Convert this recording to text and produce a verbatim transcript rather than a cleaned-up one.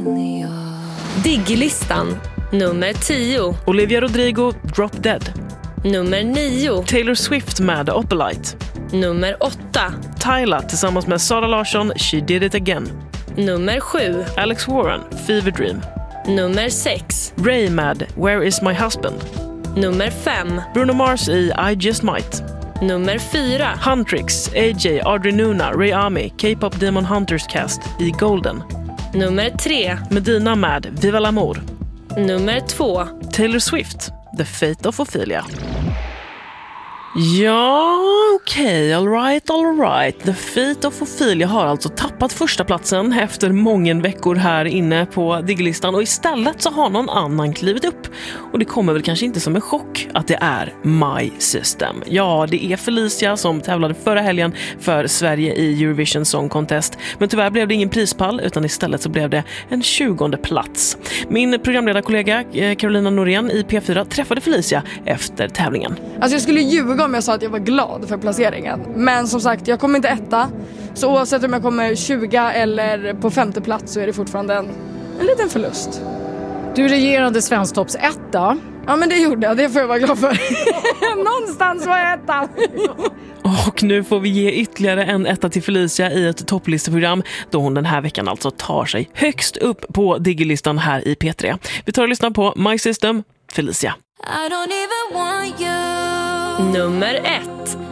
Diggilistan. Nummer tio. Olivia Rodrigo, Drop Dead. Nummer nio. Taylor Swift med Opalite. Nummer åtta. Tyla tillsammans med Sara Larsson, She Did It Again. Nummer sju. Alex Warren, Fever Dream. Nummer sex. Ray med Where Is My Husband. Nummer fem. Bruno Mars i I Just Might. Nummer fyra. Huntrix, A J, Audrey Nuna, Ray Ami, K-pop Demon Hunters Cast i Golden. Nummer tre. Medina med Viva l'Amour. Nummer två. Taylor Swift, The Fate of Ophelia. Ja, okej, okay, all right, all right. The Fate of Ophelia har alltså tappat första platsen efter många veckor här inne på Diggilistan, och istället så har någon annan klivit upp. Och det kommer väl kanske inte som en chock att det är My System. Ja, det är Felicia som tävlade förra helgen för Sverige i Eurovision Song Contest. Men tyvärr blev det ingen prispall, utan istället så blev det en tjugonde plats. Min programledarkollega Carolina Norén i P fyra träffade Felicia efter tävlingen. Alltså jag skulle ljuga om jag sa att jag var glad för placeringen. Men som sagt, jag kommer inte etta. Så oavsett om jag kommer tjugo eller på femte plats så är det fortfarande en, en liten förlust. Du regerande Svensktops etta. Ja, men det gjorde jag. Det får jag vara glad för. Någonstans var jag etta. Och nu får vi ge ytterligare en etta till Felicia i ett topplisteprogram, då hon den här veckan alltså tar sig högst upp på Diggilistan här i P tre. Vi tar och lyssnar på My System, Felicia. Nummer ett.